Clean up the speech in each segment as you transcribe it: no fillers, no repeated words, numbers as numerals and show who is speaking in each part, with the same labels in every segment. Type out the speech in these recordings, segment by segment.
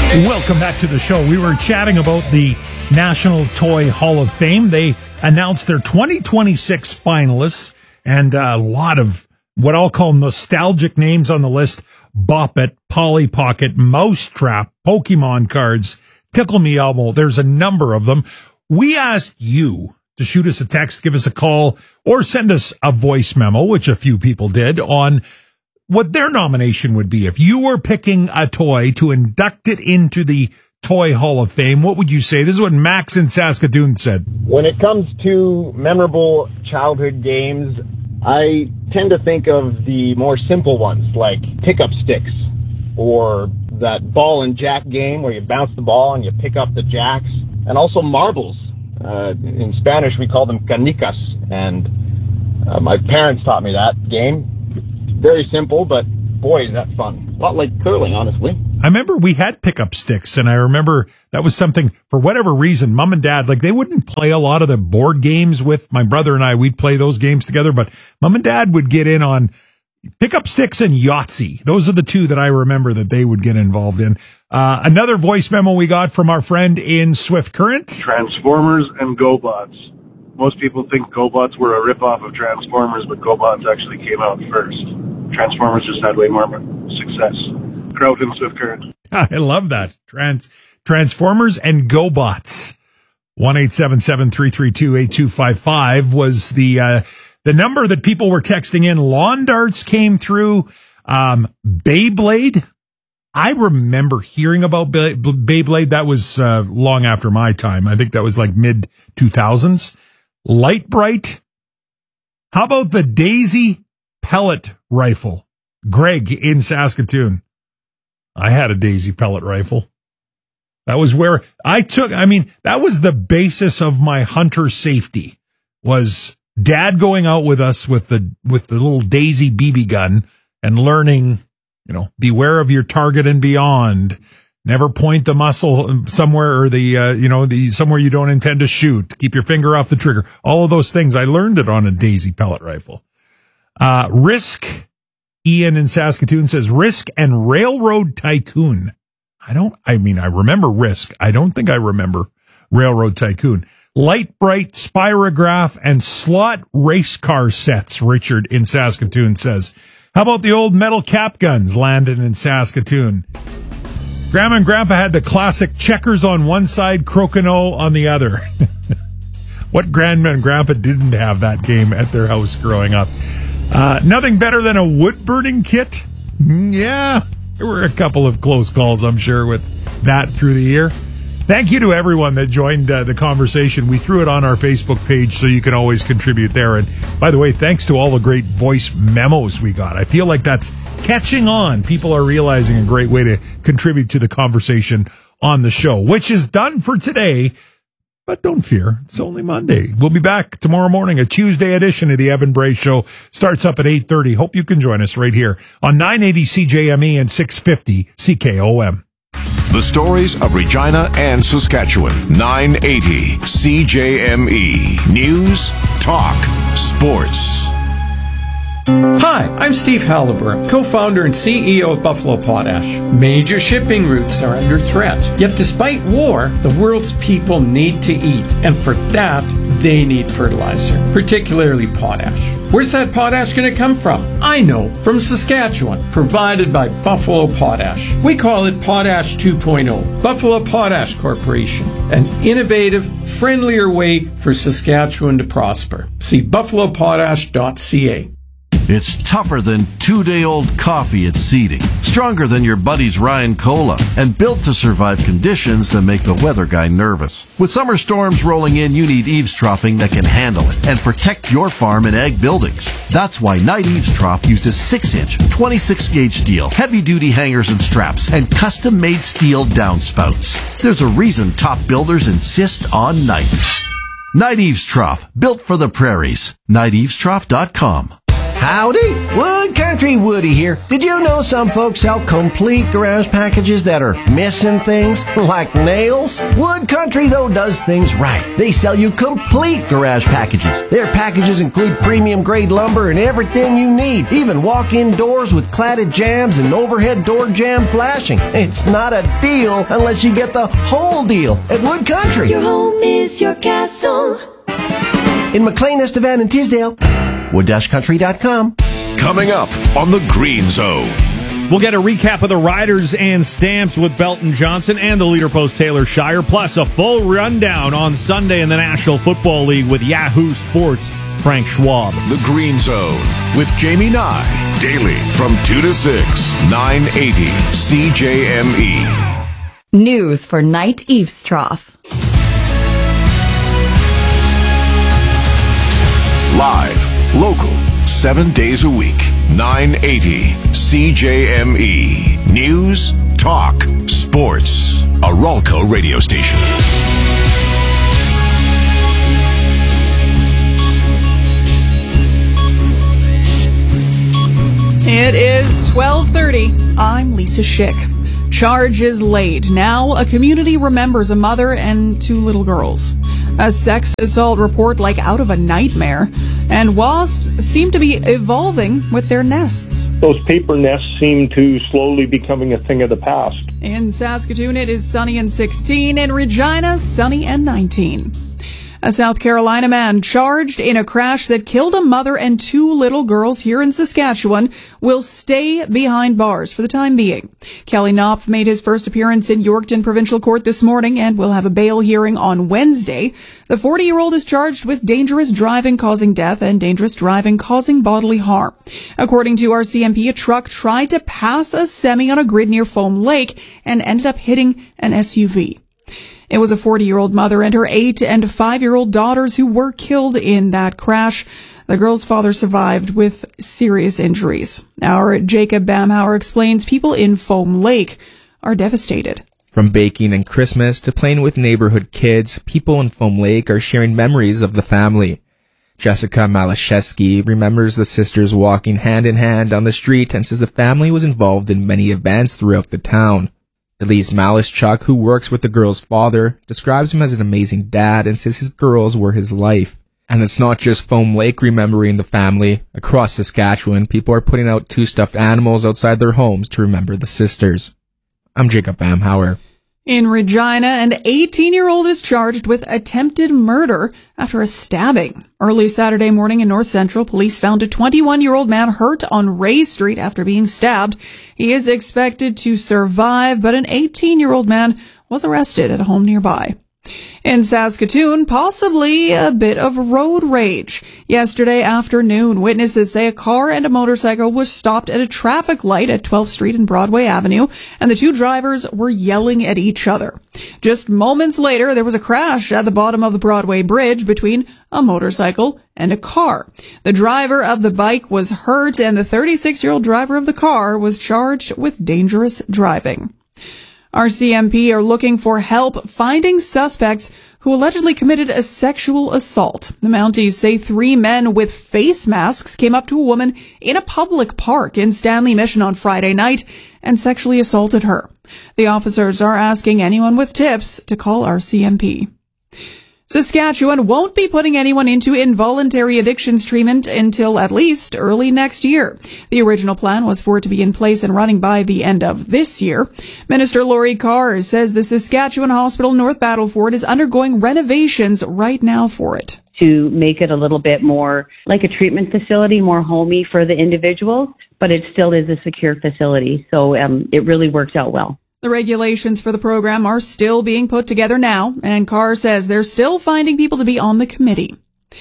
Speaker 1: Welcome back to the show. We were chatting about the National Toy Hall of Fame. They announced their 2026 finalists, and a lot of what I'll call nostalgic names on the list: Bop It, Polly Pocket, Mousetrap, Pokemon cards, Tickle Me Elmo. There's a number of them. We asked you to shoot us a text, give us a call, or send us a voice memo, which a few people did, on what their nomination would be. If you were picking a toy to induct it into the Toy Hall of Fame, what would you say? This is what Max in Saskatoon said.
Speaker 2: When it comes to memorable childhood games, I tend to think of the more simple ones, like pick-up sticks, or that ball and jack game where you bounce the ball and you pick up the jacks, and also marbles. In Spanish, we call them canicas, and my parents taught me that game. Very simple, but boy, is that fun. A lot like curling, honestly.
Speaker 1: I remember we had pickup sticks, and I remember that was something, for whatever reason, Mom and Dad, like, they wouldn't play a lot of the board games with my brother and I. We'd play those games together, but Mom and Dad would get in on pickup sticks and Yahtzee. Those are the two that I remember that they would get involved in. Another voice memo we got from our friend in Swift Current.
Speaker 3: Transformers and GoBots. Most people think GoBots were a ripoff of Transformers, but GoBots actually came out first. Transformers just had way more success. Crowd in Swift Current.
Speaker 1: I love that. Transformers and GoBots. 1-877-332-8255 was the number that people were texting in. Lawn darts came through. Beyblade. I remember hearing about Beyblade. That was long after my time. I think that was like mid-2000s. Light Bright. How about the Daisy pellet rifle? Greg in Saskatoon. I had a Daisy pellet rifle. That was where that was the basis of my hunter safety, was Dad going out with us with the little Daisy BB gun and learning, beware of your target and beyond. Never point the muzzle somewhere, or the somewhere you don't intend to shoot. Keep your finger off the trigger. All of those things. I learned it on a Daisy pellet rifle. Risk. Ian in Saskatoon says Risk and Railroad Tycoon. I remember Risk. I don't think I remember Railroad Tycoon. Light Bright, Spirograph, and slot race car sets, Richard in Saskatoon says. How about the old metal cap guns, Landon in Saskatoon? Grandma and Grandpa had the classic checkers on one side, crokinole on the other. What Grandma and Grandpa didn't have that game at their house growing up? Nothing better than a wood-burning kit. Yeah, there were a couple of close calls, I'm sure, with that through the year. Thank you to everyone that joined the conversation. We threw it on our Facebook page, so you can always contribute there. And by the way, thanks to all the great voice memos we got. I feel like that's catching on. People are realizing a great way to contribute to the conversation on the show, which is done for today. But don't fear, it's only Monday. We'll be back tomorrow morning. A Tuesday edition of the Evan Bray Show starts up at 8:30. Hope you can join us right here on 980 CJME and 650 CKOM.
Speaker 4: The stories of Regina and Saskatchewan. 980 CJME. News, talk, sports.
Speaker 5: Hi, I'm Steve Halliburton, co-founder and CEO of Buffalo Potash. Major shipping routes are under threat. Yet despite war, the world's people need to eat. And for that, they need fertilizer, particularly potash. Where's that potash going to come from? I know, from Saskatchewan, provided by Buffalo Potash. We call it Potash 2.0. Buffalo Potash Corporation, an innovative, friendlier way for Saskatchewan to prosper. See buffalopotash.ca.
Speaker 6: It's tougher than two-day-old coffee at seeding, stronger than your buddy's Ryan Cola, and built to survive conditions that make the weather guy nervous. With summer storms rolling in, you need eavesdropping that can handle it and protect your farm and ag buildings. That's why Knight Eavesdrop uses 6-inch, 26-gauge steel, heavy-duty hangers and straps, and custom-made steel downspouts. There's a reason top builders insist on Knight. Knight Eavesdrop, built for the prairies. KnightEavesdrop.com. Howdy, Wood Country Woody here. Did you know some folks sell complete garage packages that are missing things, like nails? Wood Country, though, does things right. They sell you complete garage packages. Their packages include premium grade lumber and everything you need, even walk-in doors with cladded jambs and overhead door jamb flashing. It's not a deal unless you get the whole deal at Wood Country.
Speaker 7: Your home is your castle.
Speaker 6: In McLean, Estevan, and Tisdale, wood-country.com.
Speaker 4: Coming up on the Green Zone.
Speaker 1: We'll get a recap of the Riders and Stamps with Belton Johnson and the leader post Taylor Shire, plus a full rundown on Sunday in the National Football League with Yahoo Sports' Frank Schwab.
Speaker 4: The Green Zone with Jamie Nye. Daily from 2 to 6, 980 CJME.
Speaker 8: News for Night Eavestrough.
Speaker 4: Live, local, 7 days a week, 980 CJME. News, talk, sports. A Ralco radio station.
Speaker 9: It is 12:30. I'm Lisa Schick. Charge is laid. Now a community remembers a mother and 2 little girls. A sex assault report like out of a nightmare. And wasps seem to be evolving with their nests.
Speaker 10: Those paper nests seem to slowly becoming a thing of the past.
Speaker 9: In Saskatoon, it is sunny and 16. In Regina, sunny and 19. A South Carolina man charged in a crash that killed a mother and 2 little girls here in Saskatchewan will stay behind bars for the time being. Kelly Knopf made his first appearance in Yorkton Provincial Court this morning and will have a bail hearing on Wednesday. The 40-year-old is charged with dangerous driving causing death and dangerous driving causing bodily harm. According to RCMP, a truck tried to pass a semi on a grid near Foam Lake and ended up hitting an SUV. It was a 40-year-old mother and her 8 and 5-year-old daughters who were killed in that crash. The girl's father survived with serious injuries. Our Jacob Bamhauer explains people in Foam Lake are devastated.
Speaker 11: From baking and Christmas to playing with neighborhood kids, people in Foam Lake are sharing memories of the family. Jessica Malashevsky remembers the sisters walking hand in hand down the street and says the family was involved in many events throughout the town. Elise Malischuk, who works with the girl's father, describes him as an amazing dad and says his girls were his life. And it's not just Foam Lake remembering the family. Across Saskatchewan, people are putting out 2 stuffed animals outside their homes to remember the sisters. I'm Jacob Bamhauer.
Speaker 9: In Regina, an 18-year-old is charged with attempted murder after a stabbing. Early Saturday morning in North Central, police found a 21-year-old man hurt on Ray Street after being stabbed. He is expected to survive, but an 18-year-old man was arrested at a home nearby. In Saskatoon, possibly a bit of road rage. Yesterday afternoon, witnesses say a car and a motorcycle was stopped at a traffic light at 12th Street and Broadway Avenue, and the 2 drivers were yelling at each other. Just moments later, there was a crash at the bottom of the Broadway Bridge between a motorcycle and a car. The driver of the bike was hurt, and the 36-year-old driver of the car was charged with dangerous driving. RCMP are looking for help finding suspects who allegedly committed a sexual assault. The Mounties say 3 men with face masks came up to a woman in a public park in Stanley Mission on Friday night and sexually assaulted her. The officers are asking anyone with tips to call RCMP. Saskatchewan won't be putting anyone into involuntary addictions treatment until at least early next year. The original plan was for it to be in place and running by the end of this year. Minister Laurie Carr says the Saskatchewan Hospital North Battleford is undergoing renovations right now for it.
Speaker 12: To make it a little bit more like a treatment facility, more homey for the individuals, but it still is a secure facility. So it really works out well.
Speaker 9: The regulations for the program are still being put together now, and Carr says they're still finding people to be on the committee.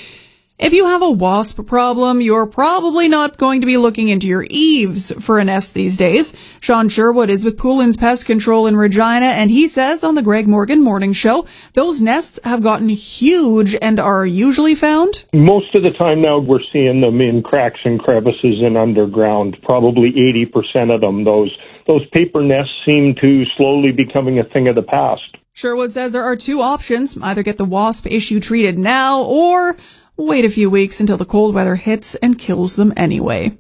Speaker 9: If you have a wasp problem, you're probably not going to be looking into your eaves for a nest these days. Sean Sherwood is with Poulin's Pest Control in Regina, and he says on the Greg Morgan Morning Show, those nests have gotten huge and are usually found.
Speaker 10: Most of the time now we're seeing them in cracks and crevices and underground, probably 80% of them. Those paper nests seem to slowly becoming a thing of the past.
Speaker 9: Sherwood says there are 2 options. Either get the wasp issue treated now or wait a few weeks until the cold weather hits and kills them anyway.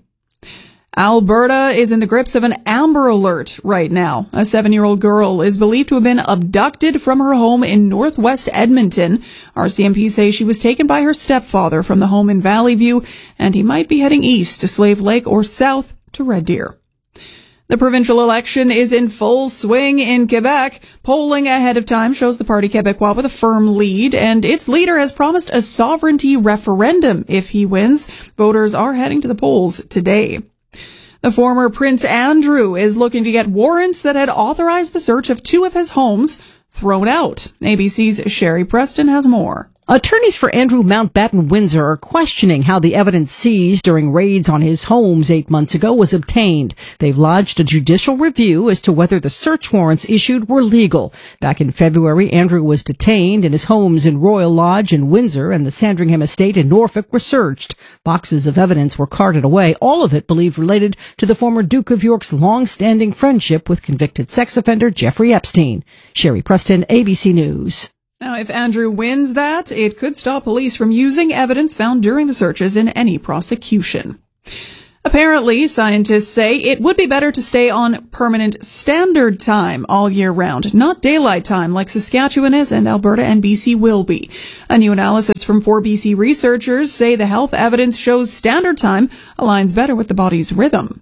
Speaker 9: Alberta is in the grips of an Amber Alert right now. A 7-year-old girl is believed to have been abducted from her home in northwest Edmonton. RCMP say she was taken by her stepfather from the home in Valley View, and he might be heading east to Slave Lake or south to Red Deer. The provincial election is in full swing in Quebec. Polling ahead of time shows the Parti Québécois with a firm lead, and its leader has promised a sovereignty referendum if he wins. Voters are heading to the polls today. The former Prince Andrew is looking to get warrants that had authorized the search of 2 of his homes thrown out. ABC's Sherry Preston has more.
Speaker 13: Attorneys for Andrew Mountbatten Windsor are questioning how the evidence seized during raids on his homes 8 months ago was obtained. They've lodged a judicial review as to whether the search warrants issued were legal. Back in February, Andrew was detained and his homes in Royal Lodge in Windsor and the Sandringham Estate in Norfolk were searched. Boxes of evidence were carted away, all of it believed related to the former Duke of York's long-standing friendship with convicted sex offender Jeffrey Epstein. Sherry Preston, ABC News.
Speaker 9: Now, if Andrew wins that, it could stop police from using evidence found during the searches in any prosecution. Apparently, scientists say it would be better to stay on permanent standard time all year round, not daylight time like Saskatchewan is and Alberta and BC will be. A new analysis from 4 BC researchers say the health evidence shows standard time aligns better with the body's rhythm.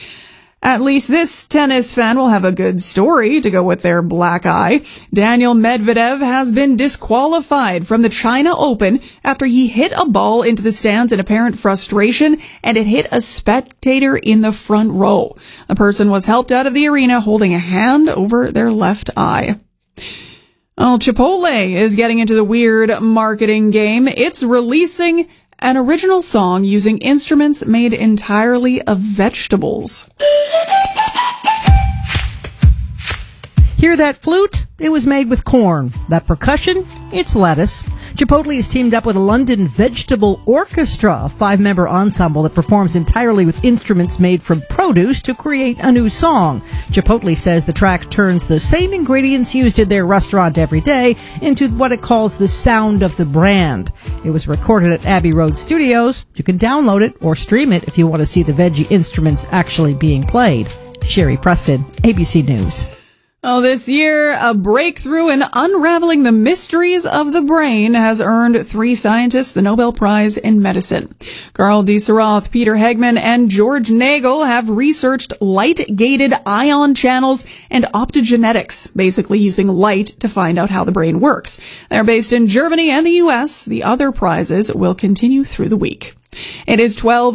Speaker 9: At least this tennis fan will have a good story to go with their black eye. Daniil Medvedev has been disqualified from the China Open after he hit a ball into the stands in apparent frustration, and it hit a spectator in the front row. The person was helped out of the arena holding a hand over their left eye. Well, Chipotle is getting into the weird marketing game. It's releasing an original song using instruments made entirely of vegetables.
Speaker 13: Hear that flute? It was made with corn. That percussion? It's lettuce. Chipotle has teamed up with a London Vegetable Orchestra, a 5-member ensemble that performs entirely with instruments made from produce to create a new song. Chipotle says the track turns the same ingredients used in their restaurant every day into what it calls the sound of the brand. It was recorded at Abbey Road Studios. You can download it or stream it if you want to see the veggie instruments actually being played. Sherry Preston, ABC News.
Speaker 9: Oh, this year, a breakthrough in unraveling the mysteries of the brain has earned 3 scientists the Nobel Prize in Medicine. Carl D. Saroth, Peter Hegman, and George Nagel have researched light-gated ion channels and optogenetics, basically using light to find out how the brain works. They're based in Germany and the U.S. The other prizes will continue through the week. It is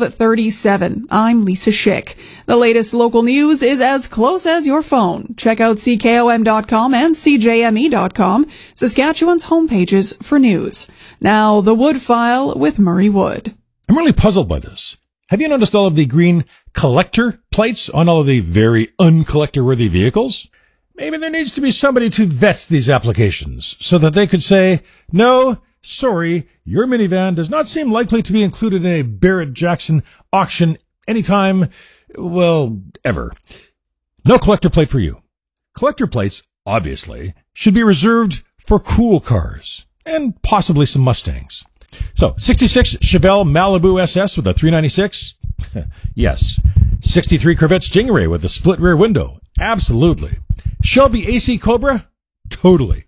Speaker 9: 12:37. I'm Lisa Schick. The latest local news is as close as your phone. Check out CKOM.com and CJME.com, Saskatchewan's homepages for news. Now, the Wood File with Murray Wood.
Speaker 14: I'm really puzzled by this. Have you noticed all of the green collector plates on all of the very uncollector-worthy vehicles? Maybe there needs to be somebody to vet these applications so that they could say, no, sorry, your minivan does not seem likely to be included in a Barrett-Jackson auction anytime, well, ever. No collector plate for you. Collector plates, obviously, should be reserved for cool cars and possibly some Mustangs. So, 66 Chevelle Malibu SS with a 396? Yes. 63 Corvette Stingray with a split rear window? Absolutely. Shelby AC Cobra? Totally.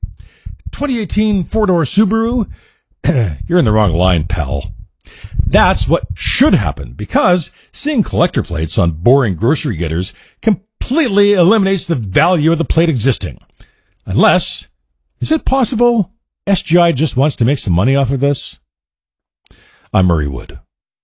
Speaker 14: 2018 four-door Subaru? You're in the wrong line, pal. That's what should happen, because seeing collector plates on boring grocery getters completely eliminates the value of the plate existing. Unless, is it possible SGI just wants to make some money off of this? I'm Murray Wood.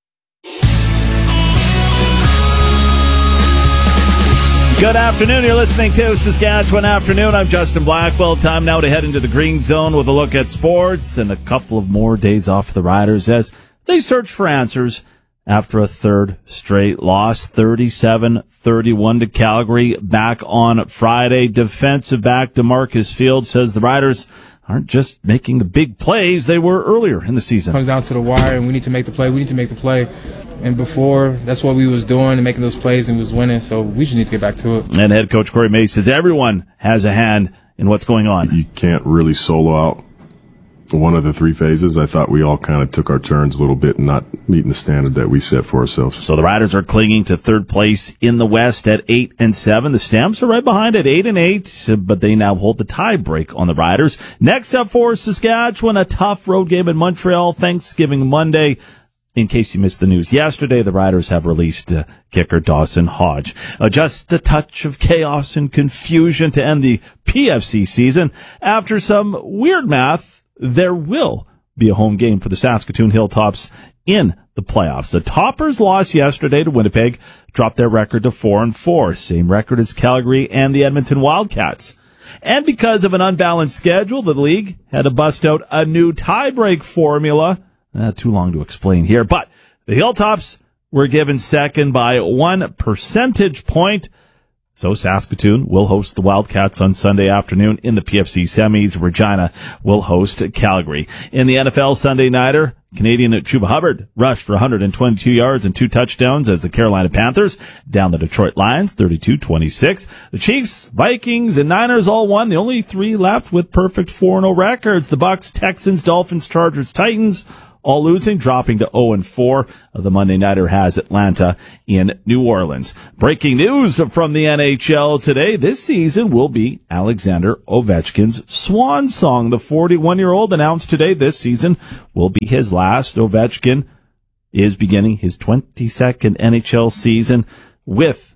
Speaker 15: Good afternoon. You're listening to Saskatchewan Afternoon. I'm Justin Blackwell. Time now to head into the green zone with a look at sports and a couple of more days off for the Riders as they search for answers after a third straight loss, 37-31 to Calgary back on Friday. Defensive back DeMarcus Fields says the Riders aren't just making the big plays they were earlier in the season.
Speaker 16: It comes down to the wire, and we need to make the play. We need to make the play. And before, that's what we was doing and making those plays, and we was winning. So we just need to get back to it.
Speaker 15: And head coach Corey May says everyone has a hand in what's going on.
Speaker 17: You can't really solo out one of the three phases. I thought we all kind of took our turns a little bit and not meeting the standard that we set for ourselves.
Speaker 15: So the Riders are clinging to third place in the West at 8-7. The Stamps are right behind at 8-8, but they now hold the tie break on the Riders. Next up for Saskatchewan, a tough road game in Montreal, Thanksgiving Monday. In case you missed the news yesterday, the Riders have released kicker Dawson Hodge. Just a touch of chaos and confusion to end the PFC season. After some weird math, there will be a home game for the Saskatoon Hilltops in the playoffs. The Toppers lost yesterday to Winnipeg, dropped their record to 4-4, same record as Calgary and the Edmonton Wildcats. And because of an unbalanced schedule, the league had to bust out a new tie-break formula. Too long to explain here, but the Hilltops were given second by 1 percentage point. So Saskatoon will host the Wildcats on Sunday afternoon in the PFC semis. Regina will host Calgary. In the NFL Sunday nighter, Canadian Chuba Hubbard rushed for 122 yards and 2 touchdowns as the Carolina Panthers down the Detroit Lions 32-26. The Chiefs, Vikings, and Niners all won. The only 3 left with perfect 4-0 records. The Bucks, Texans, Dolphins, Chargers, Titans all losing, dropping to 0-4. The Monday nighter has Atlanta in New Orleans. Breaking news from the NHL today. This season will be Alexander Ovechkin's swan song. The 41-year-old announced today this season will be his last. Ovechkin is beginning his 22nd NHL season with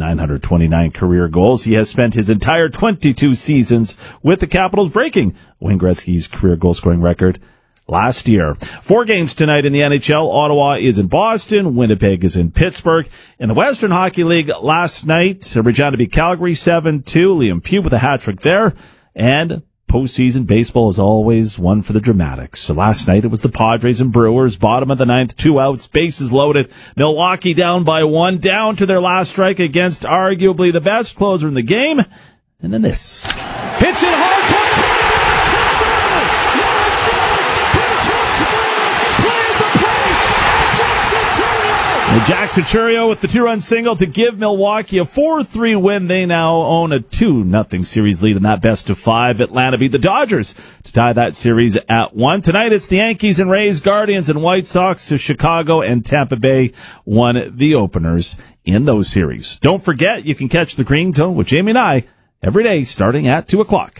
Speaker 15: 929 career goals. He has spent his entire 22 seasons with the Capitals, breaking Wayne Gretzky's career goal-scoring record last year. 4 games tonight in the NHL. Ottawa is in Boston. Winnipeg is in Pittsburgh. In the Western Hockey League last night, Regina beat Calgary 7-2. Liam Pugh with a hat-trick there. And postseason baseball is always one for the dramatics. So last night it was the Padres and Brewers. Bottom of the 9th, 2 outs, bases loaded. Milwaukee down by 1, down to their last strike against arguably the best closer in the game. And then this.
Speaker 18: Hits it hard, touchdown!
Speaker 15: Jack Cichurio with the 2-run single to give Milwaukee a 4-3 win. They now own a 2-0 series lead in that best of 5. Atlanta beat the Dodgers to tie that series at 1. Tonight it's the Yankees and Rays, Guardians and White Sox. So Chicago and Tampa Bay won the openers in those series. Don't forget, you can catch the Green Zone with Jamie and I every day starting at 2 o'clock.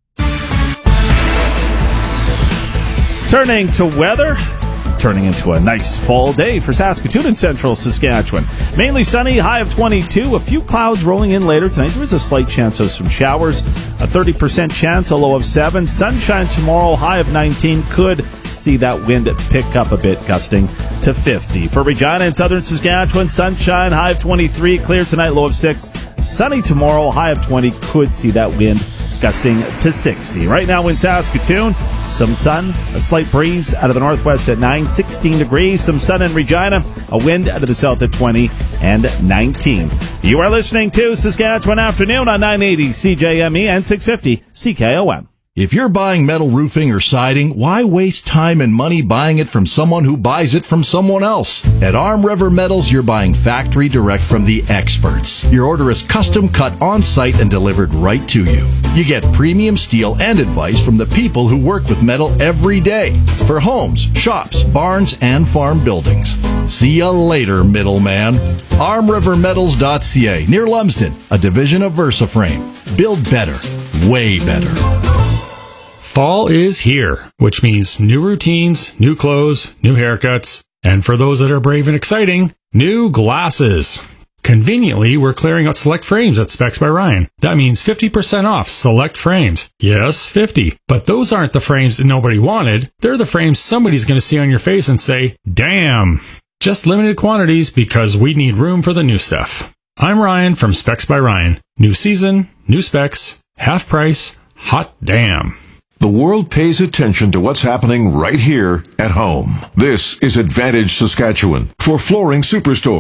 Speaker 15: Turning to weather. Turning into a nice fall day for Saskatoon and central Saskatchewan. Mainly sunny, high of 22. A few clouds rolling in later tonight. There is a slight chance of some showers. A 30% chance, a low of 7. Sunshine tomorrow, high of 19. Could see that wind pick up a bit, gusting to 50. For Regina and southern Saskatchewan, sunshine, high of 23. Clear tonight, low of 6. Sunny tomorrow, high of 20. Could see that wind gusting to 60. Right now in Saskatoon, some sun, a slight breeze out of the northwest at 9, 16 degrees. Some sun in Regina, a wind out of the south at 20 and 19. You are listening to Saskatchewan Afternoon on 980 CJME and 650 CKOM.
Speaker 6: If you're buying metal roofing or siding, why waste time and money buying it from someone who buys it from someone else? At Arm River Metals, you're buying factory direct from the experts. Your order is custom cut on site and delivered right to you. You get premium steel and advice from the people who work with metal every day for homes, shops, barns, and farm buildings. See you later, middleman. ArmRiverMetals.ca, near Lumsden, a division of VersaFrame. Build better, way better.
Speaker 19: Fall is here, which means new routines, new clothes, new haircuts, and for those that are brave and exciting, new glasses. Conveniently, we're clearing out select frames at Specs by Ryan. That means 50% off select frames. Yes, 50. But those aren't the frames that nobody wanted. They're the frames somebody's going to see on your face and say, damn. Just limited quantities because we need room for the new stuff. I'm Ryan from Specs by Ryan. New season, new specs, half price, hot damn.
Speaker 4: The world pays attention to what's happening right here at home. This is Advantage Saskatchewan for Flooring Superstore.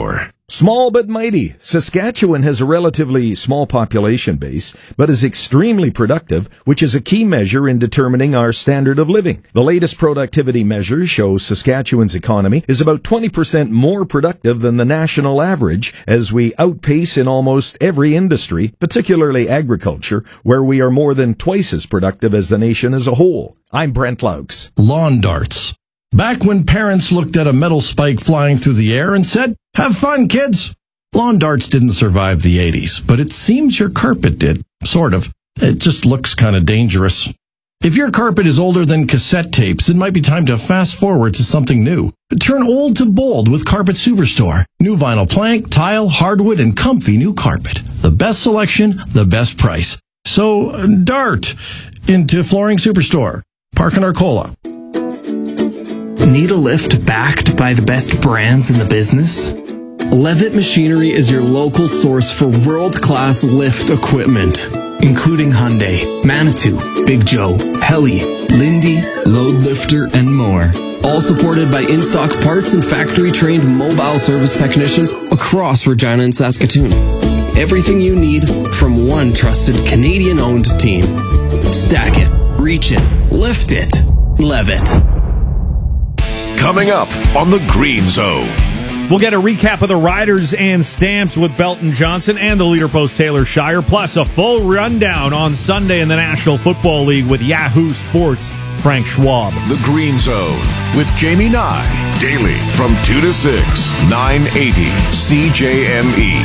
Speaker 20: Small but mighty, Saskatchewan has a relatively small population base, but is extremely productive, which is a key measure in determining our standard of living. The latest productivity measures show Saskatchewan's economy is about 20% more productive than the national average, as we outpace in almost every industry, particularly agriculture, where we are more than twice as productive as the nation as a whole. I'm Brent Laux.
Speaker 6: Lawn darts. Back when parents looked at a metal spike flying through the air and said, "Have fun, kids." Lawn darts didn't survive the 80s, but it seems your carpet did. Sort of. It just looks kind of dangerous. If your carpet is older than cassette tapes, it might be time to fast forward to something new. Turn old to bold with Carpet Superstore. New vinyl plank, tile, hardwood, and comfy new carpet. The best selection, the best price. So, dart into Flooring Superstore. Park in Arcola.
Speaker 21: Need a lift backed by the best brands in the business? Levitt Machinery is your local source for world-class lift equipment, including Hyundai, Manitou, Big Joe, Heli, Lindy, Load Lifter, and more. All supported by in-stock parts and factory-trained mobile service technicians across Regina and Saskatoon. Everything you need from one trusted Canadian-owned team. Stack it, reach it, lift it, Levitt.
Speaker 4: Coming up on the Green Zone.
Speaker 15: We'll get a recap of the Riders and Stamps with Belton Johnson and the leader post Taylor Shire, plus a full rundown on Sunday in the National Football League with Yahoo Sports' Frank Schwab.
Speaker 4: The Green Zone with Jamie Nye. Daily from 2 to 6, 980 CJME.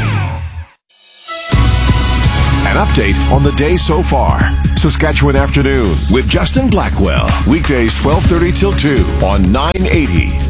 Speaker 4: An update on the day so far. Saskatchewan Afternoon with Justin Blackwell. Weekdays 12:30 till 2 on 980